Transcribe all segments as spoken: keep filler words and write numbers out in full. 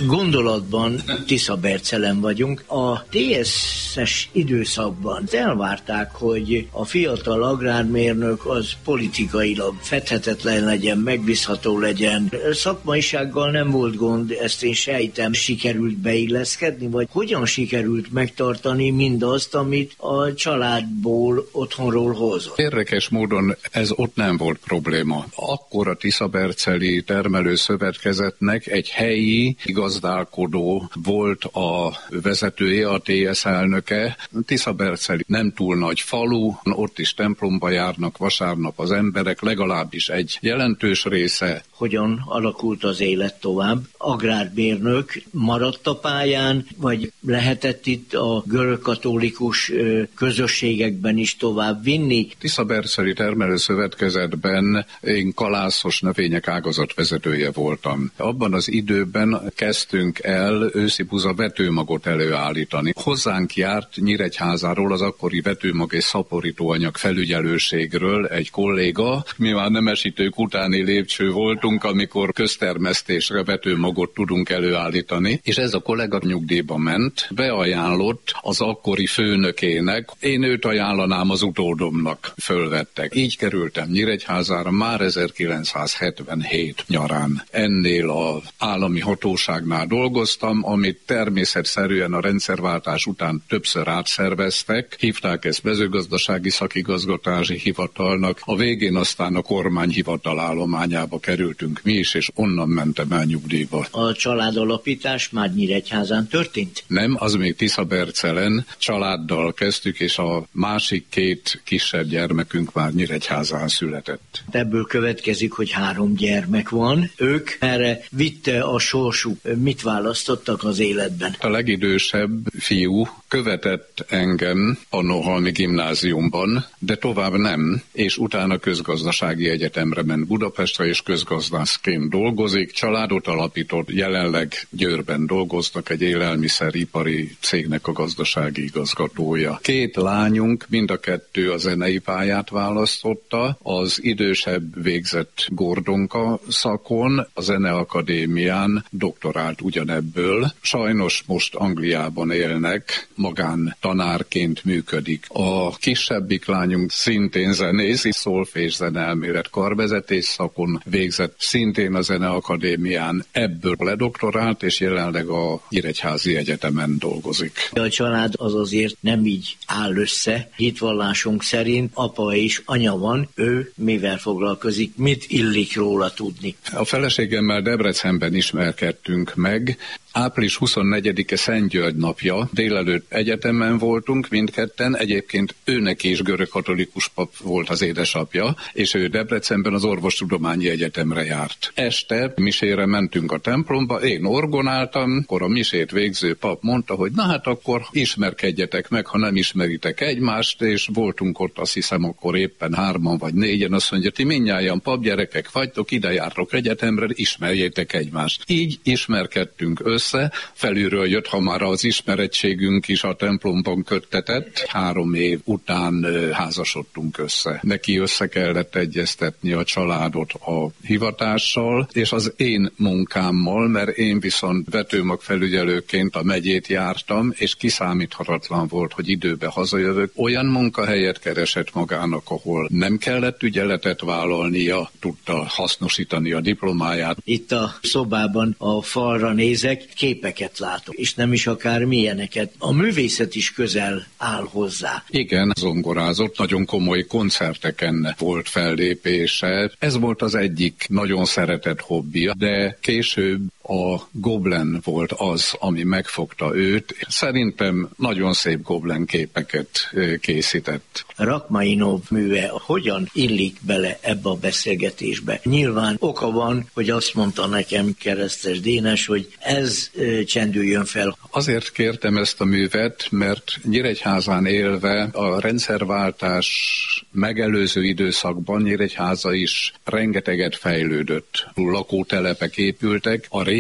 gondolatban Tiszabercelen vagyunk. A té es es időszakban elvárták, hogy a fiatal agrármérnök az politikailag fedhetetlen legyen, megbízható legyen. Szakmaisággal nem volt gond, ezt én sejtem, sikerült beilleszkedni, vagy hogyan sikerült megtartani mindazt, amit a családból, otthonról hozott? Érdekes módon ez ott nem volt probléma. Akkor a Tiszaberceli Termelőszövetkezetnek egy helyi gazdálkodó volt a vezetője, a té es elnöke. Tiszaberceli nem túl nagy falu, ott is templomba járnak vasárnap az emberek, legalábbis egy jelentős része. Hogyan alakult az élet tovább? Agrármérnök maradt a pályán, vagy lehetett itt a görögkatolikus közösségekben is tovább vinni? Tiszaberceli Termelőszövetkezetben én kalászos növények ágazatvezetője voltam. Abban az időben kezdtünk el őszibuza vetőmagot előállítani. Hozzánk járt Nyíregyházáról, az akkori vetőmag és szaporítóanyag felügyelőségről egy kolléga. Mi már nemesítők utáni lépcső voltunk, amikor köztermesztésre vetőmagot tudunk előállítani, és ez a kollega nyugdíjba ment, beajánlott az akkori főnökének, én őt ajánlanám az utódomnak, fölvettek. Így kerültem Nyíregyházára már ezerkilencszázhetvenhét nyarán. Ennél az állami hatóságnál dolgoztam, amit természetszerűen a rendszerváltás után többször átszerveztek, hívták ezt mezőgazdasági szakigazgatási hivatalnak, a végén aztán a kormányhivatal állományába kerültünk mi is, és onnan mentem el nyugdíjba. A családalapítás már Nyíregyházán történt? Nem, az még Tiszabercelen, családdal kezdtük, és a másik két kisebb gyermekünk már Nyíregyházán született. Ebből következik, hogy három gyermek van. Ők erre vitte a sorsuk. Mit választottak az életben? A legidősebb fiú követett engem a Nohalmi gimnáziumban, de tovább nem, és utána közgazdasági egyetemre ment Budapestre, és közgazdászként dolgozik, családot alapított, jelenleg Győrben dolgoznak, egy élelmiszeripari cégnek a gazdasági igazgatója. Két lányunk, mind a kettő a zenei pályát választotta, az idősebb végzett Gordonka szakon, a Zeneakadémián doktorált ugyanebből. Sajnos most Angliában élnek, magán tanárként működik. A kisebbik lányunk szintén zenész, szolfés zeneelmélet karvezetés szakon végzett, szintén a Zeneakadémián, ebből ledoktorált, és jelenleg a Nyíregyházi Egyetemen dolgozik. A család az azért nem így áll össze. Hitvallásunk szerint apa és anya van, ő mivel foglalkozik, mit illik róla tudni? A feleségemmel Debrecenben ismerkedtünk meg. április huszonnegyedike Szent György napja, délelőtt egyetemen voltunk mindketten, egyébként őnek is görögkatolikus pap volt az édesapja, és ő Debrecenben az Orvostudományi Egyetemre járt. Este misére mentünk a templomba, én orgonáltam, akkor a misét végző pap mondta, hogy na hát akkor ismerkedjetek meg, ha nem ismeritek egymást, és voltunk ott, azt hiszem, akkor éppen hárman vagy négyen, azt mondja, ti mindnyájan papgyerekek vagytok, ide jártok egyetemre, ismerjétek egymást. Így ismerkedtünk össze, felülről jött, ha már az ismerettségünk is a templomban köttetett, három év után házasodtunk össze. Neki össze kellett egyeztetni a családot a hivatással, és az én munkámmal, mert én viszont vetőmagfelügyelőként a megyét jártam, és kiszámíthatatlan volt, hogy időbe hazajövök. Olyan munkahelyet keresett magának, ahol nem kellett ügyeletet vállalnia, tudta hasznosítani a diplomáját. Itt a szobában a falra nézek, képeket látok, és nem is akár milyeneket. A művészet is közel áll hozzá. Igen, zongorázott, nagyon komoly koncerteken volt fellépése. Ez volt az egyik nagyon szeretett hobbija, de később a goblen volt az, ami megfogta őt. Szerintem nagyon szép goblen képeket készített. Rachmaninov műve hogyan illik bele ebbe a beszélgetésbe? Nyilván oka van, hogy azt mondta nekem Keresztes Dénes, hogy ez e, csendüljön fel. Azért kértem ezt a művet, mert Nyíregyházán élve a rendszerváltás megelőző időszakban Nyíregyháza is rengeteget fejlődött. Lakótelepek épültek, a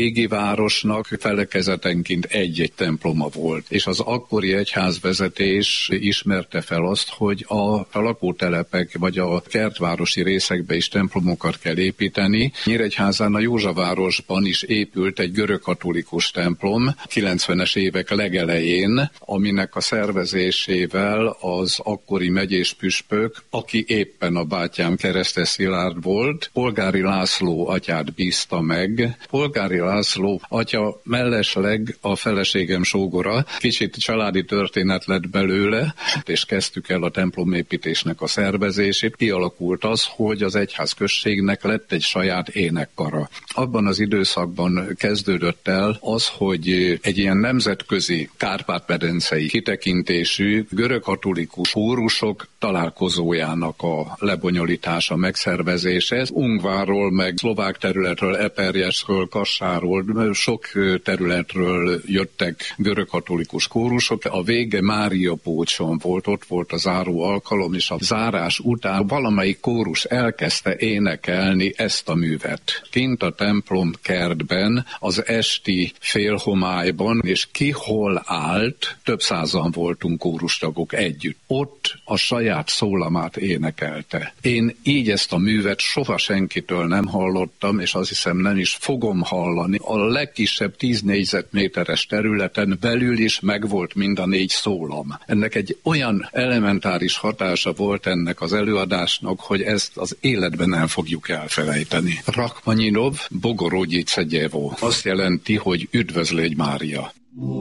régi városnak felekezetenként egy-egy temploma volt, és az akkori egyházvezetés ismerte fel azt, hogy a lakótelepek vagy a kertvárosi részekbe is templomokat kell építeni. Nyíregyházán a Józsavárosban is épült egy görögkatolikus templom kilencvenes évek legelején, aminek a szervezésével az akkori megyés püspök, aki éppen a bátyám Keresztes Szilárd volt, Polgári László atyát bízta meg. Polgári László atya mellesleg a feleségem sógora, kicsit családi történet lett belőle, és kezdtük el a templomépítésnek a szervezését. Kialakult az, hogy az egyházközségnek lett egy saját énekkara. Abban az időszakban kezdődött el az, hogy egy ilyen nemzetközi kárpát-medencei kitekintésű görögkatolikus kórusok találkozójának a lebonyolítása, megszervezése. Ungvárról, meg szlovák területről, Eperjesről, Kassáról, sok területről jöttek görögkatolikus kórusok. A vége Mária Pócson volt, ott volt a záró alkalom, és a zárás után valamelyik kórus elkezdte énekelni ezt a művet. Kint a templom kertben, az esti félhomályban, és ki hol állt, több százan voltunk kórustagok együtt. Ott a saját szólamát énekelte. Én így ezt a művet soha senkitől nem hallottam, és azt hiszem nem is fogom hallani. A legkisebb tíz négyzetméteres területen belül is megvolt mind a négy szólam. Ennek egy olyan elementáris hatása volt ennek az előadásnak, hogy ezt az életben nem fogjuk elfelejteni. Rachmaninov Bogorodice Devo azt jelenti, hogy üdvözlégy Mária.